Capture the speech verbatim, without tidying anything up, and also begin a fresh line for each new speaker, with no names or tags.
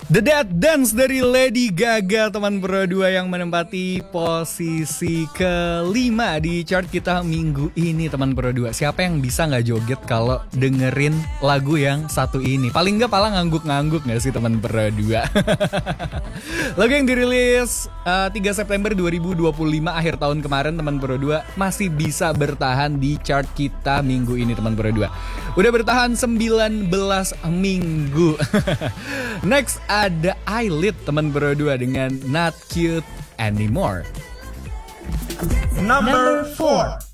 The Dead Dance dari Lady Gaga, teman Pro dua, yang menempati posisi kelima di chart kita minggu ini, teman Pro dua. Siapa yang bisa gak joget kalau dengerin lagu yang satu ini? Paling gak pala ngangguk-ngangguk gak sih, teman Pro dua? Lagu yang dirilis uh, tiga September dua ribu dua puluh lima, akhir tahun kemarin, teman Pro dua, masih bisa bertahan di chart kita minggu ini, teman Pro dua. Udah bertahan sembilan belas minggu. Next ada Eyelid, teman Pro dua, dengan Not Cute Anymore.
Number four.